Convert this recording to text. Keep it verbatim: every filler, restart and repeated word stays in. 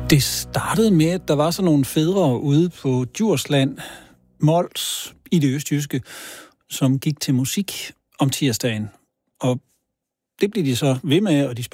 Det startede med, at der var sådan nogle fædre ude på Djursland, Mols i det østjyske, som gik til musik om tirsdagen. Og det blev de så ved med, og de